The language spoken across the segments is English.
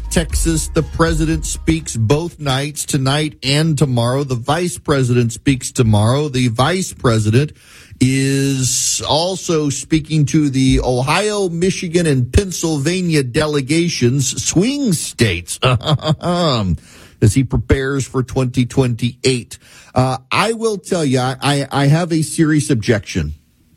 Texas. The president speaks both nights, tonight and tomorrow. The vice president speaks tomorrow. The vice president is also speaking to the Ohio, Michigan, and Pennsylvania delegations, swing states, as he prepares for 2028. I will tell you, I have a serious objection.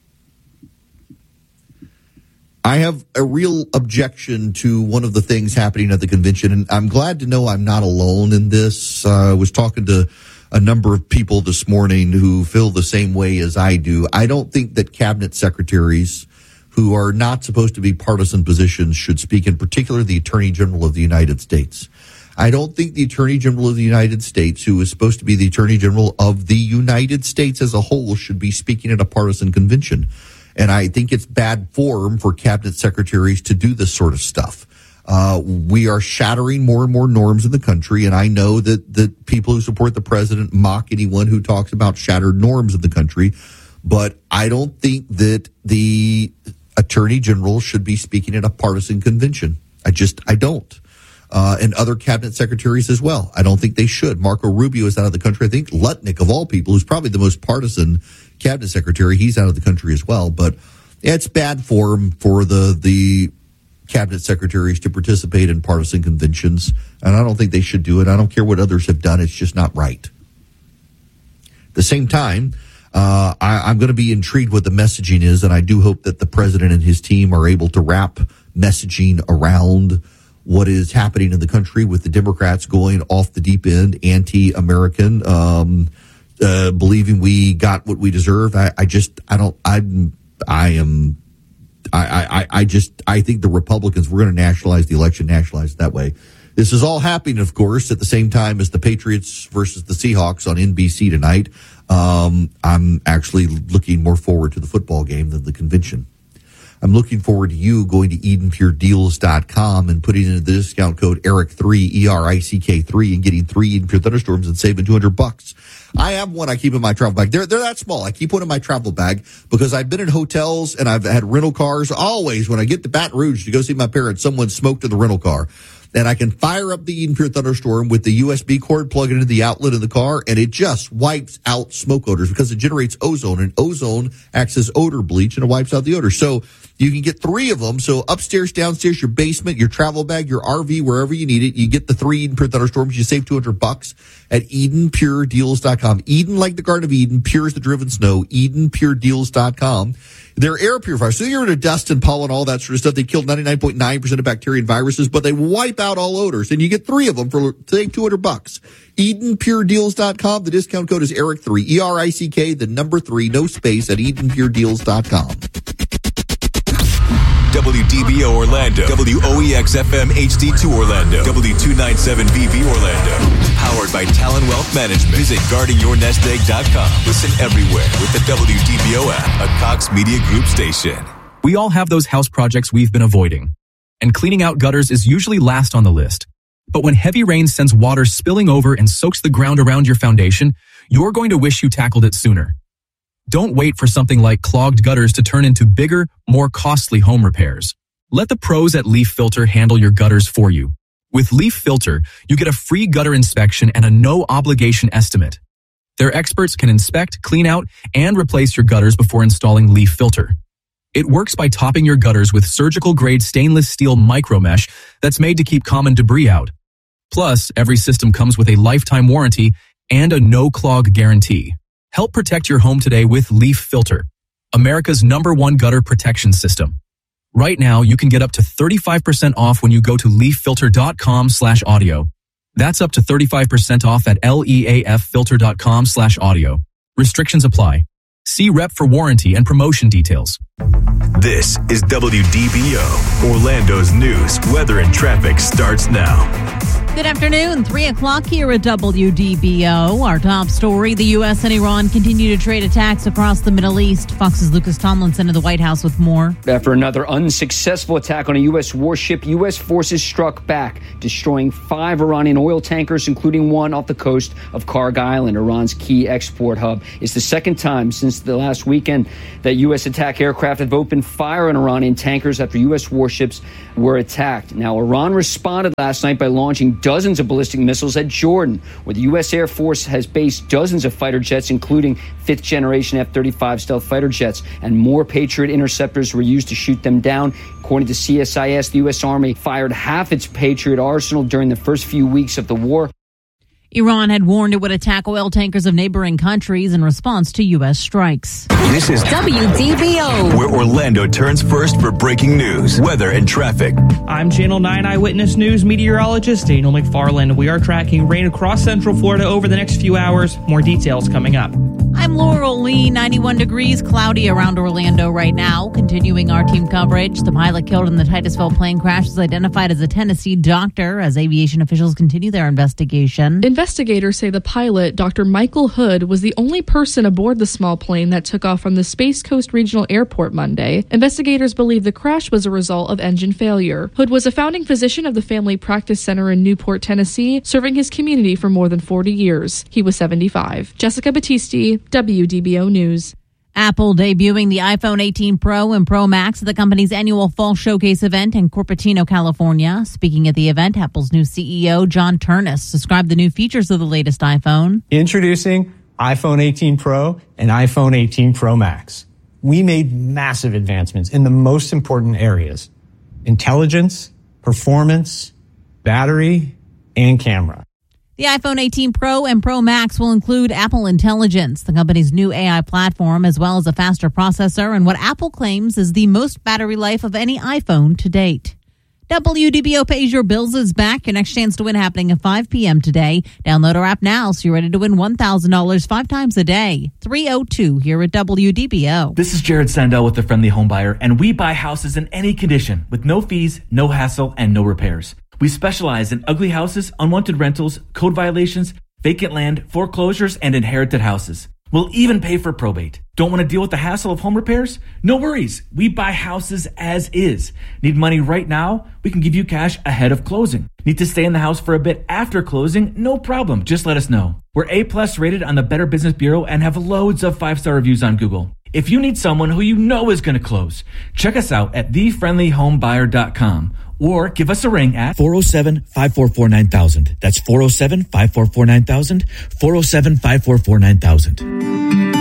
I have a real objection to one of the things happening at the convention, and I'm glad to know I'm not alone in this. I was talking to a number of people this morning who feel the same way as I do. I don't think that cabinet secretaries who are not supposed to be partisan positions should speak, in particular the Attorney General of the United States. I don't think the Attorney General of the United States, who is supposed to be the Attorney General of the United States as a whole, should be speaking at a partisan convention. And I think it's bad form for cabinet secretaries to do this sort of stuff. We are shattering more and more norms in the country, and I know that people who support the president mock anyone who talks about shattered norms in the country, but I don't think that the Attorney General should be speaking at a partisan convention. I don't. And other cabinet secretaries as well. I don't think they should. Marco Rubio is out of the country. I think Lutnick, of all people, who's probably the most partisan cabinet secretary, he's out of the country as well. But it's bad form for the cabinet secretaries to participate in partisan conventions, and I don't think they should do it. I don't care what others have done. It's just not right. At the same time, I'm going to be intrigued what the messaging is, and I do hope that the president and his team are able to wrap messaging around what is happening in the country with the Democrats going off the deep end, anti-American, believing we got what we deserve. I think the Republicans, we're going to nationalize the election, nationalize it that way. This is all happening, of course, at the same time as the Patriots versus the Seahawks on NBC tonight. I'm actually looking more forward to the football game than the convention. I'm looking forward to you going to EdenPureDeals.com and putting in the discount code ERIC3, ERICK3, and getting 3 Eden Pure Thunderstorms and saving $200. I have one I keep in my travel bag. They're that small. I keep one in my travel bag because I've been in hotels and I've had rental cars. Always, when I get to Baton Rouge to go see my parents, someone smoked in the rental car. And I can fire up the Eden Pure Thunderstorm with the USB cord, plug it into the outlet of the car, and it just wipes out smoke odors because it generates ozone, and ozone acts as odor bleach, and it wipes out the odor. So you can get 3 of them. So upstairs, downstairs, your basement, your travel bag, your RV, wherever you need it, you get the 3 Eden Pure Thunderstorms. You save $200 at EdenPureDeals.com. Eden like the Garden of Eden, pure as the driven snow, EdenPureDeals.com. They're air purifiers. So you're into dust and pollen, all that sort of stuff. They kill 99.9% of bacteria and viruses, but they wipe out all odors. And you get 3 of them for save $200. EdenPureDeals.com. The discount code is ERIC3, ERICK, the number 3, no space, at EdenPureDeals.com. WDBO Orlando, WOEX-FM HD2 Orlando, W297VB Orlando. Powered by Talon Wealth Management. Visit guardingyournestegg.com. Listen everywhere with the WDBO app, a Cox Media Group station. We all have those house projects we've been avoiding, and cleaning out gutters is usually last on the list. But when heavy rain sends water spilling over and soaks the ground around your foundation, you're going to wish you tackled it sooner. Don't wait for something like clogged gutters to turn into bigger, more costly home repairs. Let the pros at Leaf Filter handle your gutters for you. With Leaf Filter, you get a free gutter inspection and a no-obligation estimate. Their experts can inspect, clean out, and replace your gutters before installing Leaf Filter. It works by topping your gutters with surgical-grade stainless steel micromesh that's made to keep common debris out. Plus, every system comes with a lifetime warranty and a no-clog guarantee. Help protect your home today with Leaf Filter, America's #1 gutter protection system. Right now, you can get up to 35% off when you go to leaffilter.com/audio. That's up to 35% off at leaffilter.com/audio. Restrictions apply. See rep for warranty and promotion details. This is WDBO. Orlando's news, weather, and traffic starts now. Good afternoon, 3 o'clock here at WDBO. Our top story, the U.S. and Iran continue to trade attacks across the Middle East. Fox's Lucas Tomlinson in the White House with more. After another unsuccessful attack on a U.S. warship, U.S. forces struck back, destroying 5 Iranian oil tankers, including one off the coast of Karg Island, Iran's key export hub. It's the second time since the last weekend that U.S. attack aircraft have opened fire on Iranian tankers after U.S. warships were attacked. Now, Iran responded last night by launching dozens of ballistic missiles at Jordan, where the U.S. Air Force has based dozens of fighter jets, including fifth-generation F-35 stealth fighter jets, and more Patriot interceptors were used to shoot them down. According to CSIS, the U.S. Army fired half its Patriot arsenal during the first few weeks of the war. Iran had warned it would attack oil tankers of neighboring countries in response to U.S. strikes. This is WDBO, where Orlando turns first for breaking news, weather, and traffic. I'm Channel 9 Eyewitness News meteorologist Daniel McFarland. We are tracking rain across Central Florida over the next few hours. More details coming up. I'm Laurel Lee, 91 degrees, cloudy around Orlando right now. Continuing our team coverage, the pilot killed in the Titusville plane crash is identified as a Tennessee doctor as aviation officials continue their investigation. Investigators say the pilot, Dr. Michael Hood, was the only person aboard the small plane that took off from the Space Coast Regional Airport Monday. Investigators believe the crash was a result of engine failure. Hood was a founding physician of the Family Practice Center in Newport, Tennessee, serving his community for more than 40 years. He was 75. Jessica Battisti, WDBO News. Apple debuting the iPhone 18 Pro and Pro Max at the company's annual Fall Showcase event in Cupertino, California. Speaking at the event, Apple's new CEO, John Ternus, described the new features of the latest iPhone. Introducing iPhone 18 Pro and iPhone 18 Pro Max. We made massive advancements in the most important areas: intelligence, performance, battery, and camera. The iPhone 18 Pro and Pro Max will include Apple Intelligence, the company's new AI platform, as well as a faster processor and what Apple claims is the most battery life of any iPhone to date. WDBO Pays Your Bills is back. Your next chance to win happening at 5 p.m. today. Download our app now so you're ready to win $1,000 5 times a day. 302 here at WDBO. This is Jared Sandell with The Friendly Home Buyer, and we buy houses in any condition with no fees, no hassle, and no repairs. We specialize in ugly houses, unwanted rentals, code violations, vacant land, foreclosures, and inherited houses. We'll even pay for probate. Don't want to deal with the hassle of home repairs? No worries. We buy houses as is. Need money right now? We can give you cash ahead of closing. Need to stay in the house for a bit after closing? No problem. Just let us know. We're A+ rated on the Better Business Bureau and have loads of 5-star reviews on Google. If you need someone who you know is going to close, check us out at thefriendlyhomebuyer.com or give us a ring at 407-544-9000. That's 407-544-9000, 407-544-9000.